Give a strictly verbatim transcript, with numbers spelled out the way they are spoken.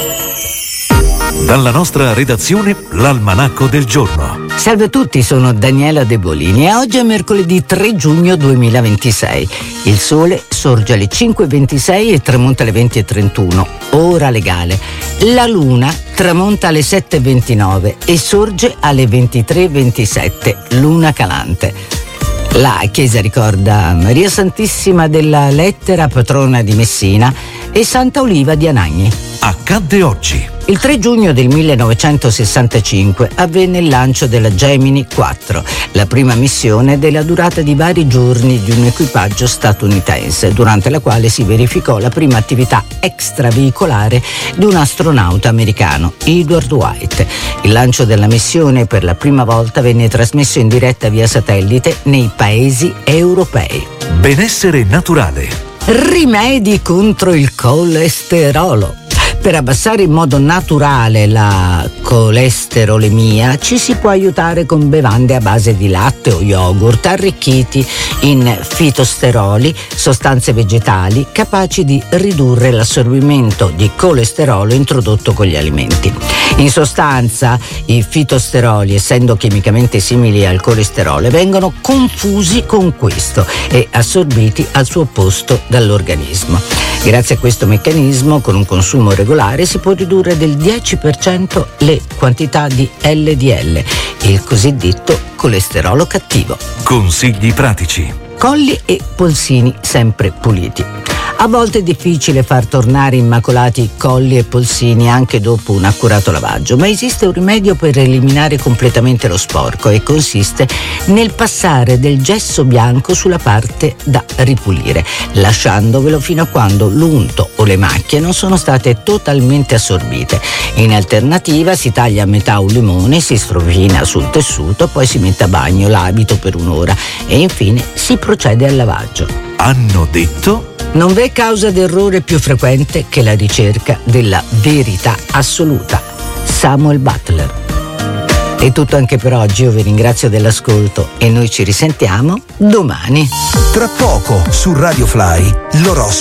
Dalla nostra redazione, l'Almanacco del giorno. Salve a tutti, sono Daniela De Bolini e oggi è mercoledì tre giugno duemilaventisei. Il sole sorge alle cinque e ventisei e tramonta alle venti e trentuno, ora legale. La luna tramonta alle sette e ventinove e sorge alle ventitré e ventisette, luna calante. La chiesa ricorda Maria Santissima della Lettera, patrona di Messina, e Santa Oliva di Anagni. Accadde oggi. Il tre giugno del millenovecentosessantacinque avvenne il lancio della Gemini quattro, la prima missione della durata di vari giorni di un equipaggio statunitense, durante la quale si verificò la prima attività extraveicolare di un astronauta americano, Edward White. Il lancio della missione per la prima volta venne trasmesso in diretta via satellite nei paesi europei. Benessere naturale. Rimedi contro il colesterolo. Per abbassare in modo naturale la colesterolemia ci si può aiutare con bevande a base di latte o yogurt arricchiti in fitosteroli, sostanze vegetali capaci di ridurre l'assorbimento di colesterolo introdotto con gli alimenti. In sostanza, i fitosteroli, essendo chimicamente simili al colesterolo, vengono confusi con questo e assorbiti al suo posto dall'organismo. Grazie a questo meccanismo, con un consumo regolare, si può ridurre del dieci per cento le quantità di L D L, il cosiddetto colesterolo cattivo. Consigli pratici. Colli e polsini sempre puliti. A volte è difficile far tornare immacolati colli e polsini anche dopo un accurato lavaggio, ma esiste un rimedio per eliminare completamente lo sporco e consiste nel passare del gesso bianco sulla parte da ripulire, lasciandovelo fino a quando l'unto o le macchie non sono state totalmente assorbite. In alternativa si taglia a metà un limone, si strofina sul tessuto, poi si mette a bagno l'abito per un'ora e infine si procede al lavaggio. Hanno detto... Non v'è causa d'errore più frequente che la ricerca della verità assoluta. Samuel Butler. È tutto anche per oggi, io vi ringrazio dell'ascolto e noi ci risentiamo domani. Tra poco su Radio Fly, l'oroscopo.